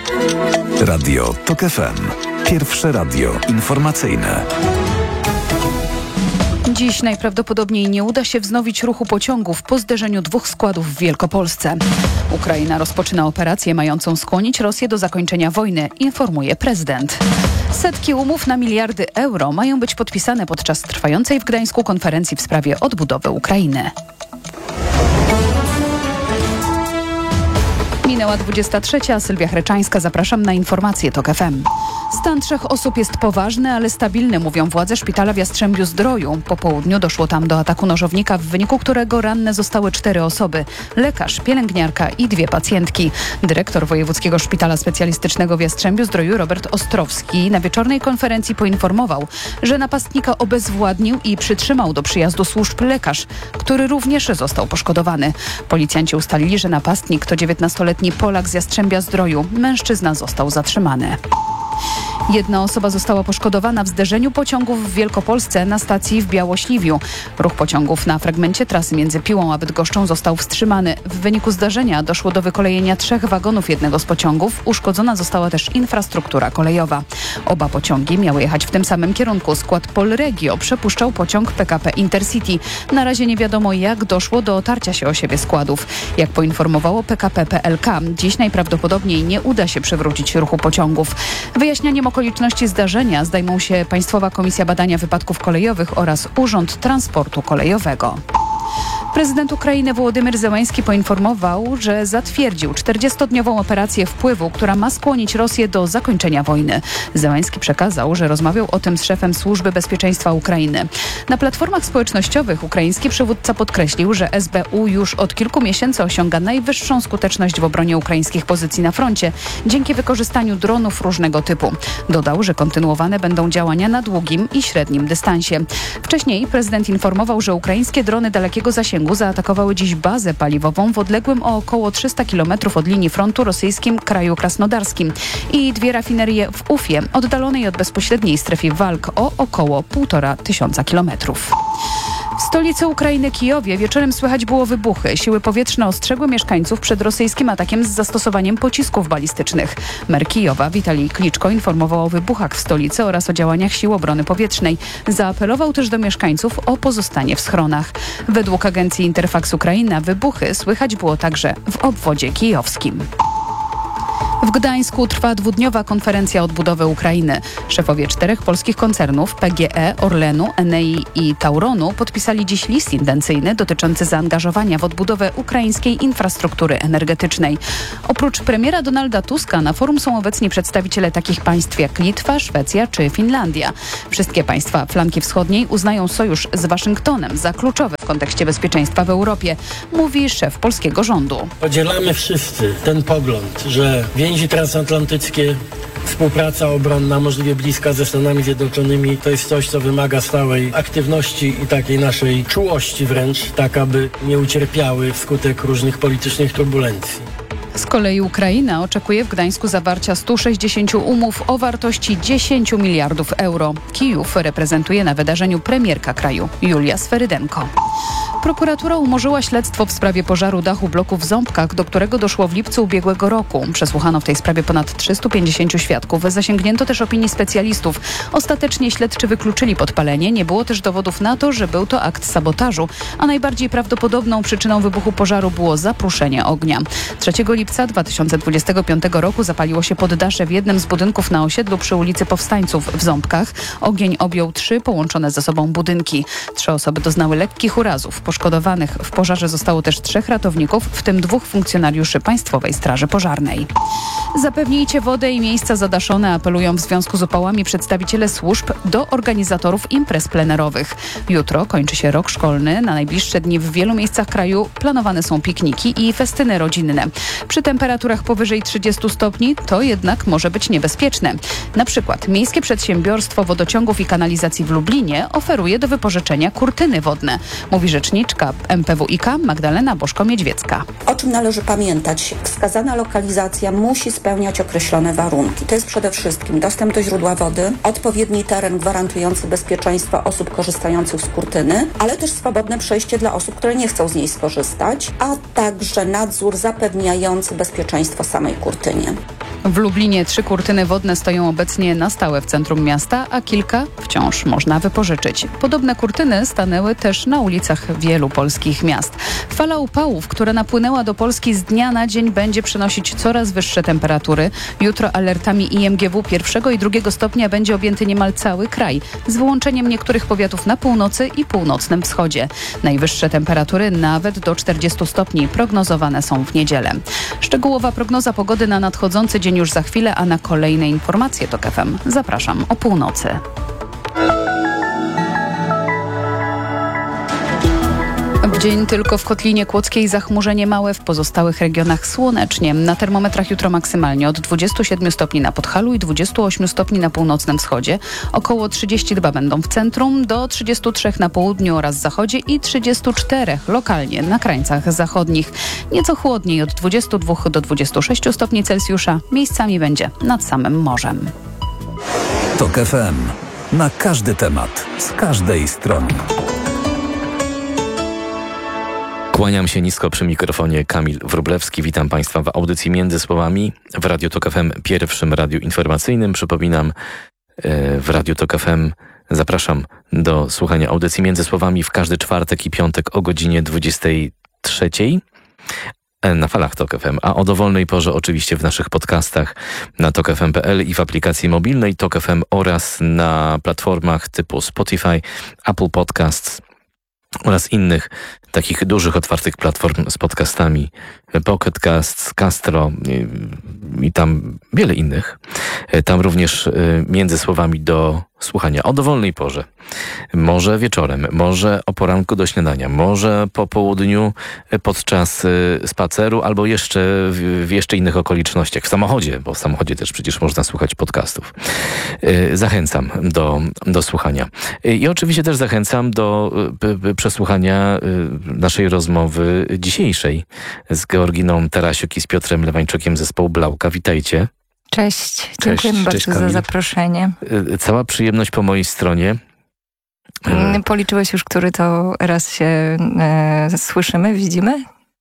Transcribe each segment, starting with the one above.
Radio TOK FM. Pierwsze radio informacyjne. Dziś najprawdopodobniej nie uda się wznowić ruchu pociągów po zderzeniu dwóch składów w Wielkopolsce. Ukraina rozpoczyna operację mającą skłonić Rosję do zakończenia wojny, informuje prezydent. Setki umów na miliardy euro mają być podpisane podczas trwającej w Gdańsku konferencji w sprawie odbudowy Ukrainy. Minęła 23. Sylwia Chreczańska. Zapraszam na informacje TOK FM. Stan 3 osób jest poważny, ale stabilny, mówią władze szpitala w Jastrzębiu-Zdroju. Po południu doszło tam do ataku nożownika, w wyniku którego ranne zostały 4 osoby. Lekarz, pielęgniarka i 2 pacjentki. Dyrektor Wojewódzkiego Szpitala Specjalistycznego w Jastrzębiu-Zdroju Robert Ostrowski na wieczornej konferencji poinformował, że napastnika obezwładnił i przytrzymał do przyjazdu służb lekarz, który również został poszkodowany. Policjanci ustalili, że napastnik to 19-letni Polak z Jastrzębia-Zdroju. Mężczyzna został zatrzymany. 1 osoba została poszkodowana w zderzeniu pociągów w Wielkopolsce na stacji w Białośliwiu. Ruch pociągów na fragmencie trasy między Piłą a Bydgoszczą został wstrzymany. W wyniku zdarzenia doszło do wykolejenia 3 wagonów jednego z pociągów. Uszkodzona została też infrastruktura kolejowa. Oba pociągi miały jechać w tym samym kierunku. Skład Polregio przepuszczał pociąg PKP Intercity. Na razie nie wiadomo, jak doszło do otarcia się o siebie składów. Jak poinformowało PKP PLK, dziś najprawdopodobniej nie uda się przywrócić ruchu pociągów. Wyjaśnianiem okoliczności zdarzenia zajmą się Państwowa Komisja Badania Wypadków Kolejowych oraz Urząd Transportu Kolejowego. Prezydent Ukrainy Wołodymyr Zełenski poinformował, że zatwierdził 40-dniową operację wpływu, która ma skłonić Rosję do zakończenia wojny. Zełenski przekazał, że rozmawiał o tym z szefem Służby Bezpieczeństwa Ukrainy. Na platformach społecznościowych ukraiński przywódca podkreślił, że SBU już od kilku miesięcy osiąga najwyższą skuteczność w obronie ukraińskich pozycji na froncie dzięki wykorzystaniu dronów różnego typu. Dodał, że kontynuowane będą działania na długim i średnim dystansie. Wcześniej prezydent informował, że ukraińskie drony dalekiego zasięgu zaatakowały dziś bazę paliwową w odległym o około 300 km od linii frontu rosyjskim kraju krasnodarskim i 2 rafinerie w Ufie, oddalonej od bezpośredniej strefy walk o około 1500 km. W stolicy Ukrainy, Kijowie, wieczorem słychać było wybuchy. Siły powietrzne ostrzegły mieszkańców przed rosyjskim atakiem z zastosowaniem pocisków balistycznych. Mer Kijowa Witalij Kliczko informował o wybuchach w stolicy oraz o działaniach Sił Obrony Powietrznej. Zaapelował też do mieszkańców o pozostanie w schronach. Według agencji Interfax Ukraina wybuchy słychać było także w obwodzie kijowskim. W Gdańsku trwa 2-dniowa konferencja odbudowy Ukrainy. Szefowie 4 polskich koncernów PGE, Orlenu, Enei i Tauronu podpisali dziś list intencyjny dotyczący zaangażowania w odbudowę ukraińskiej infrastruktury energetycznej. Oprócz premiera Donalda Tuska na forum są obecni przedstawiciele takich państw jak Litwa, Szwecja czy Finlandia. Wszystkie państwa flanki wschodniej uznają sojusz z Waszyngtonem za kluczowy w kontekście bezpieczeństwa w Europie, mówi szef polskiego rządu. Podzielamy wszyscy ten pogląd, że więzi transatlantyckie, współpraca obronna możliwie bliska ze Stanami Zjednoczonymi to jest coś, co wymaga stałej aktywności i takiej naszej czułości wręcz, tak aby nie ucierpiały wskutek różnych politycznych turbulencji. Z kolei Ukraina oczekuje w Gdańsku zawarcia 160 umów o wartości 10 miliardów euro. Kijów reprezentuje na wydarzeniu premierka kraju Julia Sferydenko. Prokuratura umorzyła śledztwo w sprawie pożaru dachu bloku w Ząbkach, do którego doszło w lipcu ubiegłego roku. Przesłuchano w tej sprawie ponad 350 świadków. Zasięgnięto też opinii specjalistów. Ostatecznie śledczy wykluczyli podpalenie. Nie było też dowodów na to, że był to akt sabotażu, a najbardziej prawdopodobną przyczyną wybuchu pożaru było zapruszenie ognia. 3 lipca 2025 roku zapaliło się poddasze w jednym z budynków na osiedlu przy ulicy Powstańców w Ząbkach. Ogień objął 3 połączone ze sobą budynki. 3 osoby doznały lekkich urazów. Poszkodowanych w pożarze zostało też 3 ratowników, w tym 2 funkcjonariuszy Państwowej Straży Pożarnej. Zapewnijcie wodę i miejsca zadaszone, apelują w związku z upałami przedstawiciele służb do organizatorów imprez plenerowych. Jutro kończy się rok szkolny. Na najbliższe dni w wielu miejscach kraju planowane są pikniki i festyny rodzinne. Przy temperaturach powyżej 30 stopni to jednak może być niebezpieczne. Na przykład Miejskie Przedsiębiorstwo Wodociągów i Kanalizacji w Lublinie oferuje do wypożyczenia kurtyny wodne, mówi rzeczniczka MPWiK Magdalena Boszko-Miedźwiecka. O czym należy pamiętać? Wskazana lokalizacja musi spełniać określone warunki. To jest przede wszystkim dostęp do źródła wody, odpowiedni teren gwarantujący bezpieczeństwo osób korzystających z kurtyny, ale też swobodne przejście dla osób, które nie chcą z niej skorzystać, a także nadzór zapewniający bezpieczeństwo samej kurtynie. W Lublinie 3 kurtyny wodne stoją obecnie na stałe w centrum miasta, a kilka wciąż można wypożyczyć. Podobne kurtyny stanęły też na ulicach wielu polskich miast. Fala upałów, która napłynęła do Polski z dnia na dzień, będzie przynosić coraz wyższe temperatury. Jutro alertami IMGW 1. i 2. stopnia będzie objęty niemal cały kraj, z wyłączeniem niektórych powiatów na północy i północnym wschodzie. Najwyższe temperatury nawet do 40 stopni prognozowane są w niedzielę. Szczegółowa prognoza pogody na nadchodzący dzień już za chwilę, a na kolejne informacje TOK FM zapraszam o północy. W dzień tylko w Kotlinie Kłodzkiej zachmurzenie małe, w pozostałych regionach słonecznie. Na termometrach jutro maksymalnie od 27 stopni na Podhalu i 28 stopni na północnym wschodzie. Około 32 będą w centrum, do 33 na południu oraz zachodzie i 34 lokalnie na krańcach zachodnich. Nieco chłodniej od 22 do 26 stopni Celsjusza. Miejscami będzie nad samym morzem. TOK FM. Na każdy temat, z każdej strony. Kłaniam się nisko przy mikrofonie, Kamil Wróblewski. Witam Państwa w audycji Między Słowami w Radiu TOK FM, pierwszym radiu informacyjnym. Przypominam, w Radiu TOK FM zapraszam do słuchania audycji Między Słowami w każdy czwartek i piątek o godzinie 23 na falach TOK FM, a o dowolnej porze oczywiście w naszych podcastach na tokfm.pl i w aplikacji mobilnej TOK FM oraz na platformach typu Spotify, Apple Podcasts oraz innych takich dużych, otwartych platform z podcastami, Pocket Casts, Castro i tam wiele innych. Tam również Między Słowami do słuchania o dowolnej porze. Może wieczorem, może o poranku do śniadania, może po południu podczas spaceru albo jeszcze w jeszcze innych okolicznościach. W samochodzie, bo w samochodzie też przecież można słuchać podcastów. Zachęcam do słuchania. I oczywiście też zachęcam do przesłuchania naszej rozmowy dzisiejszej z Georginą Tarasiuk i z Piotrem Lewańczukiem z zespołu Blauka. Witajcie. Cześć, dziękujemy bardzo za zaproszenie. Cała przyjemność po mojej stronie. Policzyłeś już, który to raz się słyszymy, widzimy?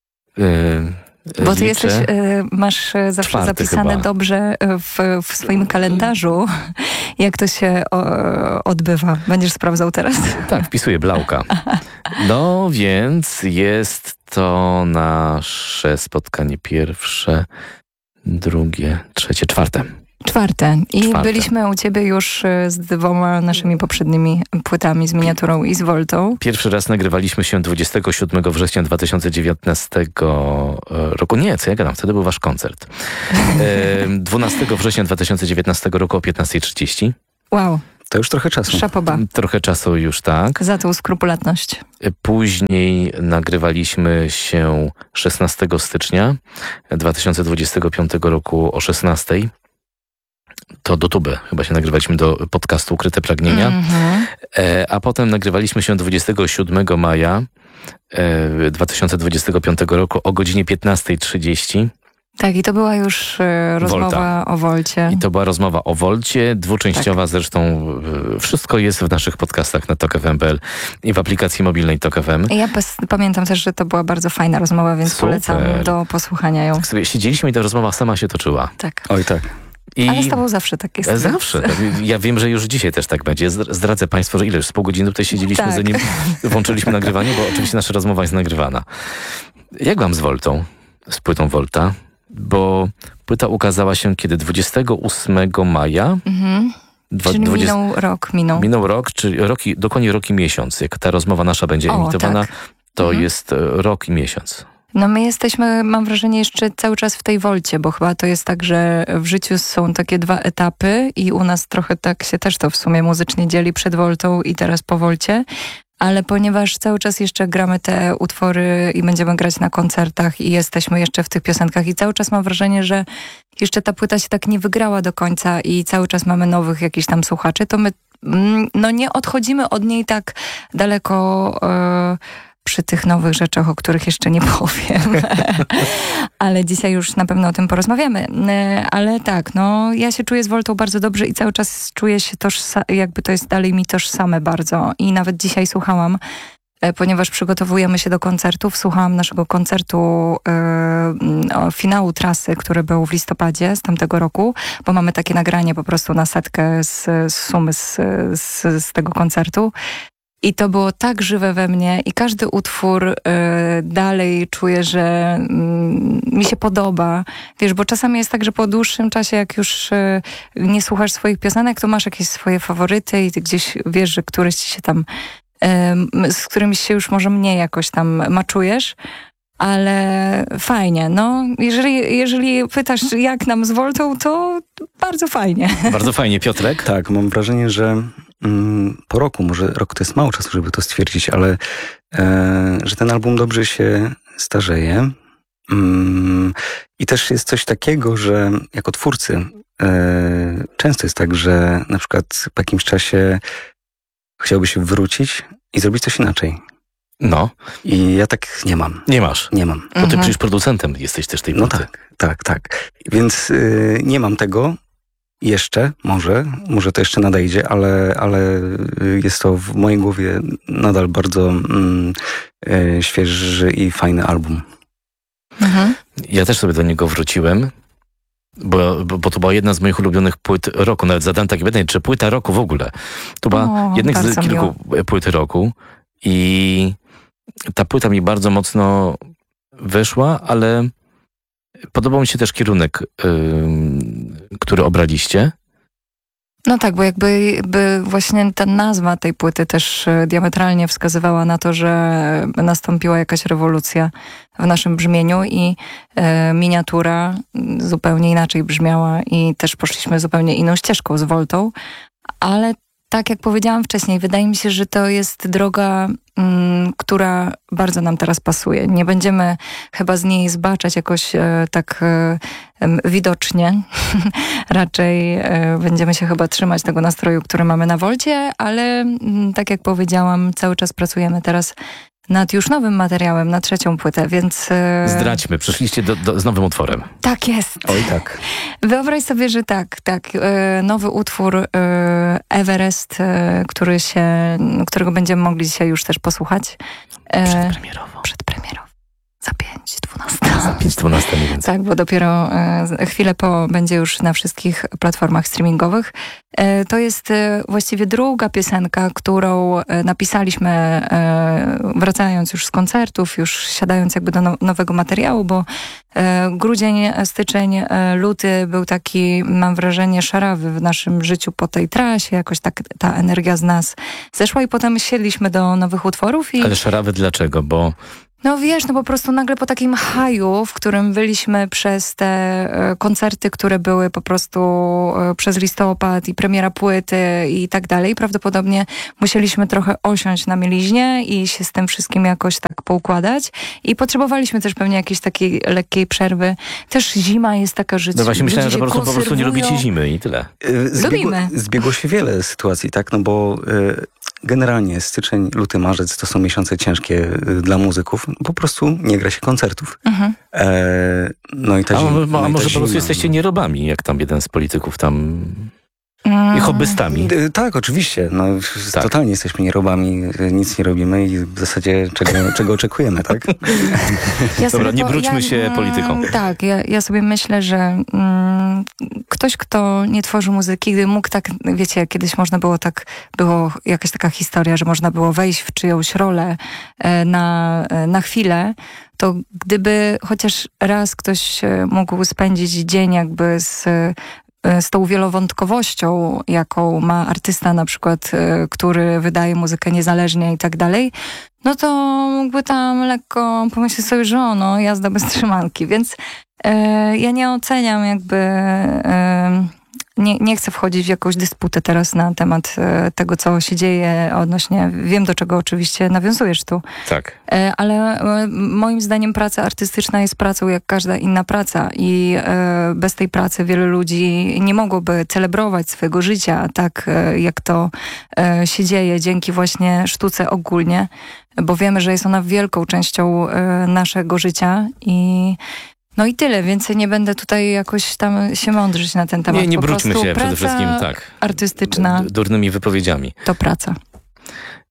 Bo ty jesteś, masz zawsze zapisane chyba dobrze w swoim kalendarzu, jak to się odbywa. Będziesz sprawdzał teraz? Tak, wpisuję Blauka. No więc jest to nasze spotkanie pierwsze, drugie, trzecie, czwarte. I byliśmy u ciebie już z 2 naszymi poprzednimi płytami, z Miniaturą i z Voltą. Pierwszy raz nagrywaliśmy się 27 września 2019 roku. Nie, co ja gadam, wtedy był wasz koncert. 12 września 2019 roku o 15:30. Wow. To już trochę czasu. Szapoba. Trochę czasu już, tak. Za tą skrupulatność. Później nagrywaliśmy się 16 stycznia 2025 roku o 16:00. To do tuby chyba się nagrywaliśmy do podcastu Ukryte Pragnienia. A potem nagrywaliśmy się 27 maja 2025 roku o godzinie 15:30. Tak, i to była już rozmowa o Volcie. I to była rozmowa o Volcie, dwuczęściowa tak. Zresztą wszystko jest w naszych podcastach na tokfm.pl i w aplikacji mobilnej TOK FM. Ja pamiętam też, że to była bardzo fajna rozmowa, więc super. Polecam do posłuchania ją. Tak sobie siedzieliśmy i ta rozmowa sama się toczyła. Tak. Oj tak. Ale z tobą zawsze tak jest. Zawsze. Ja wiem, że już dzisiaj też tak będzie. Zdradzę Państwu, że ile już z pół godziny tutaj siedzieliśmy, tak. Zanim włączyliśmy nagrywanie, bo oczywiście nasza rozmowa jest nagrywana. Jak wam z Voltą? Z płytą Volta? Bo płyta ukazała się kiedy? 28 maja? Czyli minął rok. Minął rok, czyli dokładnie rok i miesiąc. Jak ta rozmowa nasza będzie emitowana, tak. To jest rok i miesiąc. No my jesteśmy, mam wrażenie, jeszcze cały czas w tej Volcie, bo chyba to jest tak, że w życiu są takie 2 etapy i u nas trochę tak się też to w sumie muzycznie dzieli przed Voltą i teraz po Volcie. Ale ponieważ cały czas jeszcze gramy te utwory i będziemy grać na koncertach i jesteśmy jeszcze w tych piosenkach i cały czas mam wrażenie, że jeszcze ta płyta się tak nie wygrała do końca i cały czas mamy nowych jakichś tam słuchaczy, to my nie odchodzimy od niej tak daleko przy tych nowych rzeczach, o których jeszcze nie powiem. Ale dzisiaj już na pewno o tym porozmawiamy. Ale tak, ja się czuję z Voltą bardzo dobrze i cały czas czuję się jakby to jest dalej mi tożsame bardzo. I nawet dzisiaj słuchałam ponieważ przygotowujemy się do koncertów. Słuchałam naszego koncertu finału trasy, który był w listopadzie z tamtego roku, bo mamy takie nagranie po prostu na setkę z sumy z tego koncertu. I to było tak żywe we mnie i każdy utwór dalej czuję, że mi się podoba. Wiesz, bo czasami jest tak, że po dłuższym czasie, jak już nie słuchasz swoich piosenek, to masz jakieś swoje faworyty i ty gdzieś wiesz, że któreś ci się tam, z którymi się już może mniej jakoś tam maczujesz. Ale fajnie, no. Jeżeli pytasz, jak nam z Voltą, to bardzo fajnie. Bardzo fajnie. Piotrek? Tak, mam wrażenie, że po roku, może rok to jest mało czasu, żeby to stwierdzić, ale że ten album dobrze się starzeje. I też jest coś takiego, że jako twórcy często jest tak, że na przykład po jakimś czasie chciałby się wrócić i zrobić coś inaczej. No. I ja tak nie mam. Nie masz? Nie mam. Bo ty przecież producentem jesteś też tej płyty. No tak. Więc nie mam tego jeszcze, może to jeszcze nadejdzie, ale jest to w mojej głowie nadal bardzo świeży i fajny album. Mhm. Ja też sobie do niego wróciłem, bo to była jedna z moich ulubionych płyt roku. Nawet zadałem takie pytanie, czy płyta roku w ogóle. To była jedna z kilku płyt roku i ta płyta mi bardzo mocno weszła, ale podobał mi się też kierunek, który obraliście. No tak, bo jakby właśnie ta nazwa tej płyty też diametralnie wskazywała na to, że nastąpiła jakaś rewolucja w naszym brzmieniu i miniatura zupełnie inaczej brzmiała i też poszliśmy zupełnie inną ścieżką z Voltą, ale tak jak powiedziałam wcześniej, wydaje mi się, że to jest droga, która bardzo nam teraz pasuje. Nie będziemy chyba z niej zbaczać jakoś tak widocznie. Raczej będziemy się chyba trzymać tego nastroju, który mamy na Volcie, ale tak jak powiedziałam, cały czas pracujemy teraz nad już nowym materiałem, na 3. płytę, więc... Zdradźmy, przyszliście z nowym utworem. Tak jest. Oj tak. Wyobraź sobie, że tak. Nowy utwór Everest, którego będziemy mogli dzisiaj już też posłuchać. Przedpremierowo. Za 5:12. Za 5:12 mniej więcej. Tak, bo dopiero chwilę po będzie już na wszystkich platformach streamingowych. To jest właściwie druga piosenka, którą napisaliśmy wracając już z koncertów, już siadając jakby do nowego materiału, bo grudzień, styczeń, luty był taki, mam wrażenie, szarawy w naszym życiu po tej trasie. Jakoś tak ta energia z nas zeszła i potem siedliśmy do nowych utworów. Ale szarawy dlaczego? Bo no wiesz, no po prostu nagle po takim haju, w którym byliśmy przez te koncerty, które były po prostu przez listopad i premiera płyty i tak dalej, prawdopodobnie musieliśmy trochę osiąść na mieliźnie i się z tym wszystkim jakoś tak poukładać i potrzebowaliśmy też pewnie jakiejś takiej lekkiej przerwy. Też zima jest taka, że no właśnie myślałem, że po prostu nie konserwują. lubicie zimy i tyle. Lubimy. Zbiegło się wiele sytuacji, tak? No bo generalnie styczeń, luty, marzec to są miesiące ciężkie dla muzyków. Po prostu nie gra się koncertów. Mhm. No i ta zima. A może po prostu jesteście nierobami, jak tam jeden z polityków tam... I hobbystami. Tak, oczywiście. No, tak. Totalnie jesteśmy nierobami, nic nie robimy i w zasadzie czego oczekujemy, tak? Dobra, nie brudźmy się polityką. Tak, ja sobie myślę, że ktoś, kto nie tworzy muzyki, gdy mógł tak, wiecie, kiedyś można było tak, było jakaś taka historia, że można było wejść w czyjąś rolę na chwilę, to gdyby chociaż raz ktoś mógł spędzić dzień jakby z tą wielowątkowością, jaką ma artysta na przykład, który wydaje muzykę niezależnie i tak dalej, no to mógłby tam lekko pomyśleć sobie, że jazda bez trzymanki. Więc ja nie oceniam jakby... Nie chcę wchodzić w jakąś dysputę teraz na temat tego, co się dzieje odnośnie... Wiem, do czego oczywiście nawiązujesz tu. Tak. Ale moim zdaniem praca artystyczna jest pracą jak każda inna praca i bez tej pracy wiele ludzi nie mogłoby celebrować swojego życia tak, jak to się dzieje dzięki właśnie sztuce ogólnie, bo wiemy, że jest ona wielką częścią naszego życia no i tyle, więcej nie będę tutaj jakoś tam się mądrzyć na ten temat. Nie brudźmy się przede wszystkim, tak. Artystyczna. Durnymi wypowiedziami. To praca.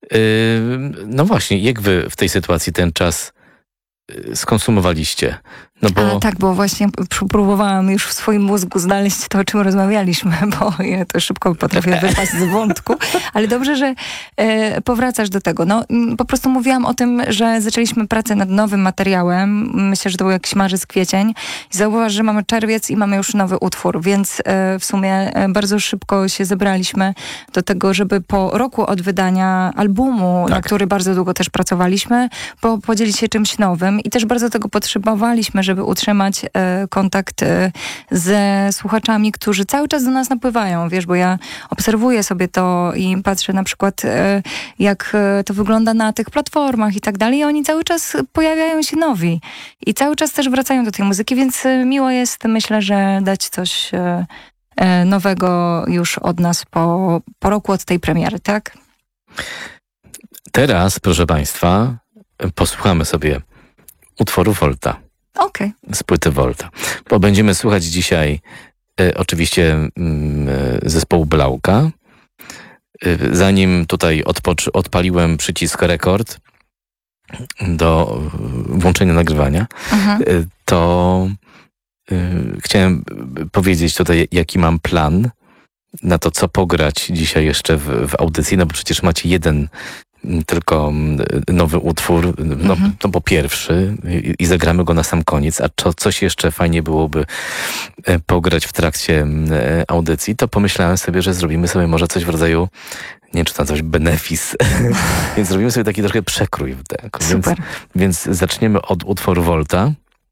No właśnie, jak wy w tej sytuacji ten czas skonsumowaliście? No bo... Tak, bo właśnie próbowałam już w swoim mózgu znaleźć to, o czym rozmawialiśmy, bo ja to szybko potrafię wypaść z wątku, ale dobrze, że powracasz do tego. No, po prostu mówiłam o tym, że zaczęliśmy pracę nad nowym materiałem. Myślę, że to był jakiś marzec, kwiecień. I zauważ, że mamy czerwiec i mamy już nowy utwór, więc w sumie bardzo szybko się zebraliśmy do tego, żeby po roku od wydania albumu, na który bardzo długo też pracowaliśmy, podzielić się czymś nowym i też bardzo tego potrzebowaliśmy, żeby utrzymać kontakt ze słuchaczami, którzy cały czas do nas napływają, wiesz, bo ja obserwuję sobie to i patrzę na przykład, jak to wygląda na tych platformach i tak dalej, i oni cały czas pojawiają się nowi i cały czas też wracają do tej muzyki, więc miło jest, myślę, że dać coś nowego już od nas po roku od tej premiery, tak? Teraz, proszę Państwa, posłuchamy sobie utworu Volta. Okej. Z płyty Volta. Bo będziemy słuchać dzisiaj oczywiście zespołu Blauka. Zanim tutaj odpaliłem przycisk rekord do włączenia nagrywania, to chciałem powiedzieć tutaj, jaki mam plan na to, co pograć dzisiaj jeszcze w audycji, no bo przecież macie jeden tylko nowy utwór, no bo pierwszy i zagramy go na sam koniec, a coś jeszcze fajnie byłoby pograć w trakcie audycji, to pomyślałem sobie, że zrobimy sobie może coś w rodzaju, nie wiem, czy tam coś benefis, więc zrobimy sobie taki trochę przekrój. Tak. Super. Więc zaczniemy od utworu Volta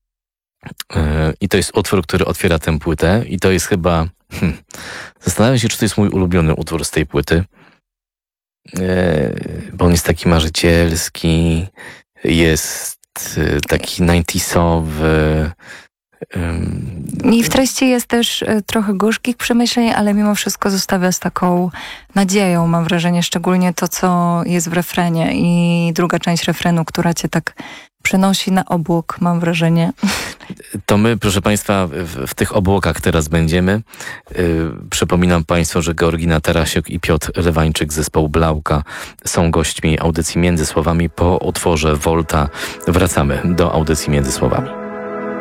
i to jest utwór, który otwiera tę płytę i to jest chyba, zastanawiam się, czy to jest mój ulubiony utwór z tej płyty, bo on jest taki marzycielski, jest taki 90sowy. I w treści jest też trochę gorzkich przemyśleń, ale mimo wszystko zostawia z taką nadzieją, mam wrażenie, szczególnie to, co jest w refrenie i druga część refrenu, która cię tak przenosi na obłok, mam wrażenie. To my, proszę Państwa, w tych obłokach teraz będziemy. Przypominam Państwu, że Georgina Tarasiuk i Piotr Lewańczyk z zespołu Blauka są gośćmi audycji Między Słowami. Po utworze Volta wracamy do audycji Między Słowami.